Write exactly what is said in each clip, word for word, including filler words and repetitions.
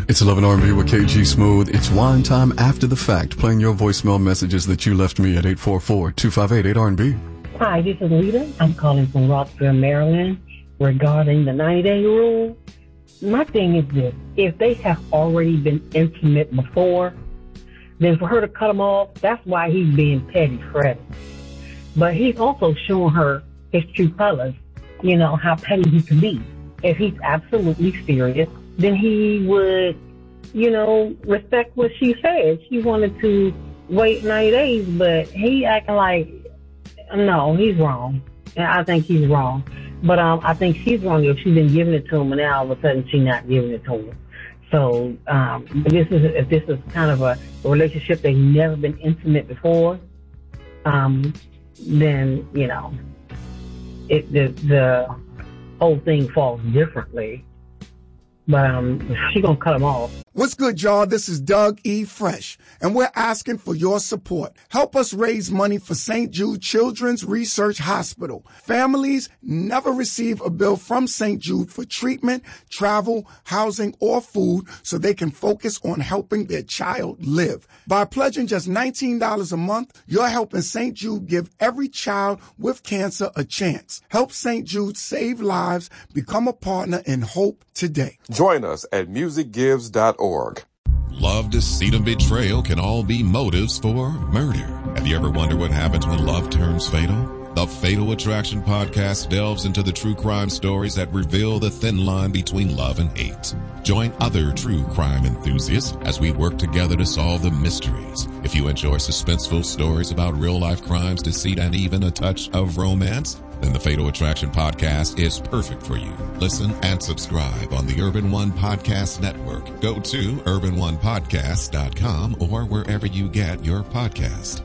It's eleven R and B with K G Smooth. It's wine time after the fact, playing your voicemail messages that you left me at eight four four, two five eight, eight R and B. Hi, this is Lita. I'm calling from Rockville, Maryland, regarding the ninety-day rule. My thing is this. If they have already been intimate before, then for her to cut them off, that's why he's being petty, Fred. But he's also showing her his true colors, you know, how petty he can be. If he's absolutely serious, then he would, you know, respect what she said. She wanted to wait ninety days, but he acting like, no, he's wrong. And I think he's wrong. But um, I think she's wrong if she's been giving it to him and now all of a sudden she's not giving it to him. So um, this is if this is kind of a, a relationship they've never been intimate before, um, then, you know, it the, the whole thing falls differently. But um, she's going to cut him off. What's good, y'all? This is Doug E. Fresh, and we're asking for your support. Help us raise money for Saint Jude Children's Research Hospital. Families never receive a bill from Saint Jude for treatment, travel, housing, or food so they can focus on helping their child live. By pledging just nineteen dollars a month, you're helping Saint Jude give every child with cancer a chance. Help Saint Jude save lives. Become a partner in hope today. Join us at music gives dot org. Love, deceit, and betrayal can all be motives for murder. Have you ever wondered what happens when love turns fatal? The Fatal Attraction podcast delves into the true crime stories that reveal the thin line between love and hate. Join other true crime enthusiasts as we work together to solve the mysteries. If you enjoy suspenseful stories about real-life crimes, deceit, and even a touch of romance, then the Fatal Attraction podcast is perfect for you. Listen and subscribe on the Urban One Podcast Network. Go to urban one podcast dot com or wherever you get your podcast.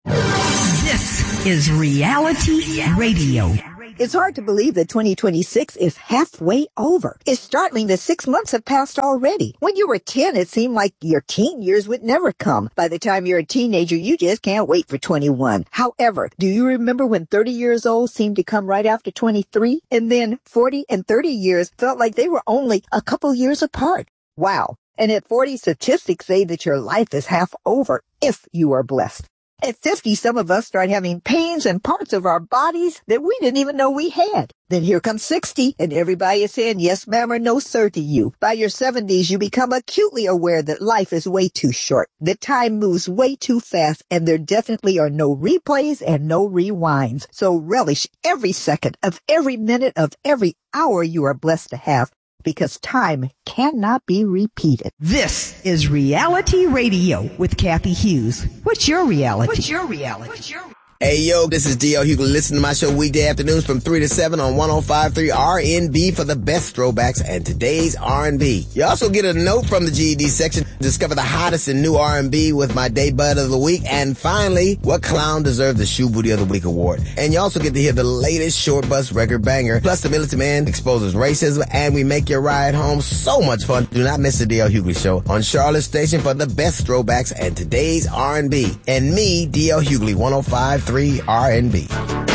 This is Reality Radio. It's hard to believe that twenty twenty-six is halfway over. It's startling that six months have passed already. When you were ten, it seemed like your teen years would never come. By the time you're a teenager, you just can't wait for twenty-one. However, do you remember when thirty years old seemed to come right after twenty-three? And then forty and thirty years felt like they were only a couple years apart. Wow. And at forty, statistics say that your life is half over if you are blessed. At fifty, some of us start having pains in parts of our bodies that we didn't even know we had. Then here comes sixty, and everybody is saying yes, ma'am, or no, sir to you. By your seventies, you become acutely aware that life is way too short, that time moves way too fast, and there definitely are no replays and no rewinds. So relish every second of every minute of every hour you are blessed to have, because time cannot be repeated. This is Reality Radio with Kathy Hughes. What's your reality? What's your reality? What's your Hey, yo, this is D L Hughley. Listen to my show weekday afternoons from three to seven on one oh five point three R and B for the best throwbacks and today's R and B. You also get a note from the G E D section. Discover the hottest in new R and B with my day bud of the week. And finally, what clown deserves the Shoe Booty of the Week award. And you also get to hear the latest Short Bus record banger. Plus, the Militant Man exposes racism and we make your ride home so much fun. Do not miss the D L Hughley Show on Charlotte Station for the best throwbacks and today's R and B. And me, D L Hughley, one oh five point three R and B.